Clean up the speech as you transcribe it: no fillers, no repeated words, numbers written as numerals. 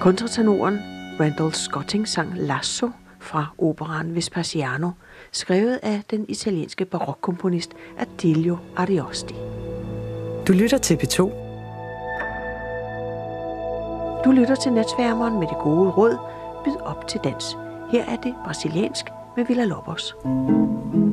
Kontratenoren Randall Scotting sang Lasso fra operaen Vespasiano, skrevet af den italienske barokkomponist Attilio Ariosti. Du lytter til P2. Du lytter til Natsværmeren med det gode råd. Byd op til dans. Her er det brasiliansk med Villa-Lobos.